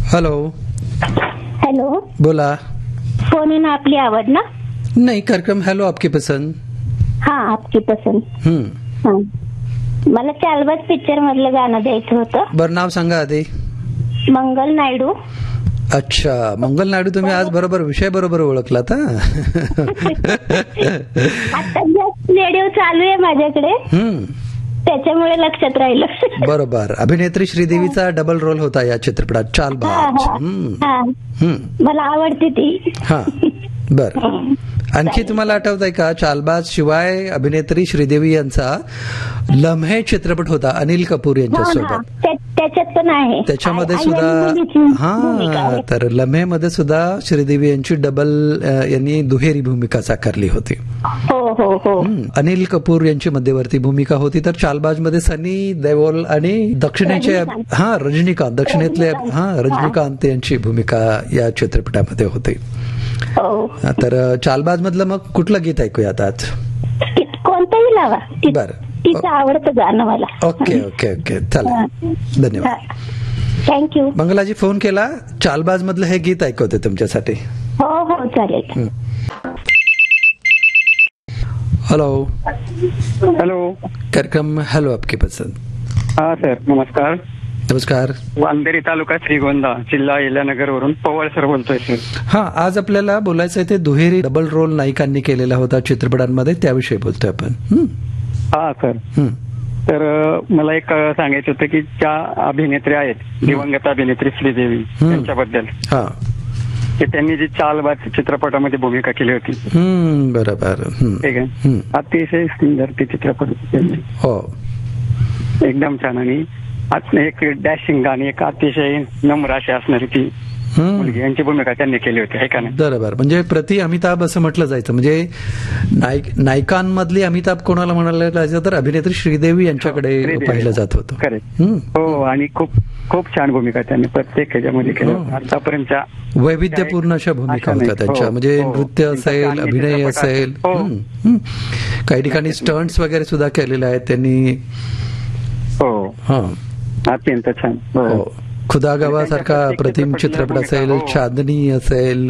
Hello. Hello, बोला. Phone in आपली आवड ना? नाही, कार्यक्रम हॅलो आपकी पसंद. हाँ, आपकी पसंद. हाँ. मला चालबाज पिक्चर मधलं गाणं द्यायचं होतं. बरं, नाव सांगा आधी. मंगल नायडू. अच्छा, मंगल नायडू. तुम्ही आज बरोबर विषय बरोबर ओळखलात. आता रेडिओ चालू आहे माझ्याकडे, त्याच्यामुळे लक्षात राहिलं. बरोबर. अभिनेत्री श्रीदेवीचा डबल रोल होता या चित्रपटात, चालबाज. मला आवडते ती. हा, बर. आणखी तुम्हाला आठवत आहे का, चालबाज शिवाय अभिनेत्री श्रीदेवी यांचा लम्हे चित्रपट होता अनिल कपूर यांच्यासोबत. त्याच्यात पण आहे, त्याच्यामध्ये सुद्धा. हा, तर लम्हे मध्ये सुद्धा श्रीदेवी यांची डबल यांनी दुहेरी भूमिका साकारली होती. हो हो हो. अनिल कपूर यांची मध्यवर्ती भूमिका होती, तर चालबाज मध्ये सनी देओल आणि दक्षिणेचे रजनीकांत, दक्षिणेतले रजनीकांत यांची भूमिका या चित्रपटामध्ये होती. तर चालबाज मधलं मग कुठलं गीत ऐकूया आता? कोणतंही लावा. बरं, तिचं आवडतं गाणं मला. ओके ओके ओके, चला, धन्यवाद. थँक्यू. मंगलाजी फोन केला, चालबाज मधलं हे गीत ऐकवते तुमच्यासाठी. हो हो, चालेल. हॅलो. हॅलो, कार्यक्रम हॅलो आपकी पसंद. हा सर, नमस्कार. नमस्कार. वांदेरी तालुका श्रीगोंदा, जिल्हा अहिल्यानगर वरून पवार सर बोलतोय सर. हा, आज आपल्याला बोलायचं आहे ते दुहेरी डबल रोल नायिकांनी केलेला होता चित्रपटांमध्ये, त्याविषयी बोलतोय आपण. हा सर, तर मला एक सांगायचं होतं की ज्या अभिनेत्री आहेत, दिवंगत अभिनेत्री श्रीदेवी यांच्याबद्दल, की त्यांनी जी चालबाज चित्रपटामध्ये भूमिका केली होती. बरोबर. ठीक आहे, अतिशय सुंदर ते चित्रपट. हो, एकदम छान. आणि एक डॅशिंग गाणी, एक अतिशय नम्र अशी असणारी ती मुलगी, यांची भूमिका त्यांनी केली होती, आहे का नाही? बरोबर. म्हणजे प्रति अमिताभ असं म्हटलं जायचं. म्हणजे नायिकांमधली अमिताभ कोणाला म्हणायला जायचं तर अभिनेत्री श्रीदेवी यांच्याकडे पाहिलं जात होतं. करेक्ट. हो, आणि खूप खूप छान भूमिका त्यांनी प्रत्येक ह्याच्यामध्ये केल्या. आतापर्यंतच्या वैविध्यपूर्ण अशा भूमिका होत्या त्यांच्या. म्हणजे नृत्य असेल, अभिनय असेल, काही ठिकाणी स्टंट्स वगैरे सुद्धा केलेले आहेत त्यांनी. हो, हा, अत्यंत छान. हो, खुदा गवासारखा प्रतिम चित्रपट असेल, चांदनी असेल,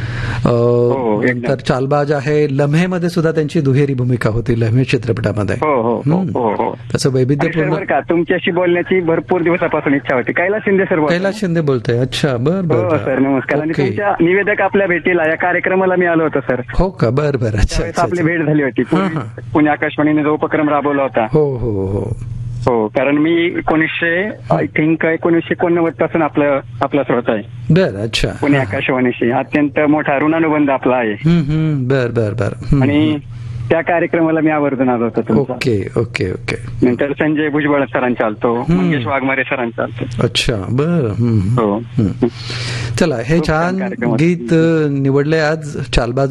तर चालबाज आहे. लम्हे मध्ये सुद्धा त्यांची दुहेरी भूमिका होती लम्हे चित्रपटामध्ये. तसं वैविध्यपूर्ण. तुमच्याशी बोलण्याची भरपूर दिवसापासून इच्छा होती. कैलास शिंदे सर. कैलास शिंदे बोलतोय. अच्छा, बरं बरं सर, नमस्कार. आणि तुमच्या निवेदक आपल्या भेटीला, या कार्यक्रमाला मी आलो होतो सर. हो का? बरं बरं. अच्छा, आपली भेट झाली होती. पुणे आकाशवाणीने जो उपक्रम राबवला होता. हो हो हो हो, कारण मी 1989 पासून आपला श्रोता आहे. बर. अच्छा. पुणे आकाशवाणीशी अत्यंत मोठा ऋणानुबंध आपला आहे. बर बर बर. आणि त्या कार्यक्रमाला मी आवर्जून आलो होतो. Okay okay okay. नंतर संजय भुजबळ सरांचा आलतो, मंगेश वाघमारे सरांचा आलतो. अच्छा, बर. हो, चला, हे छान गीत निवडले आज चालबाज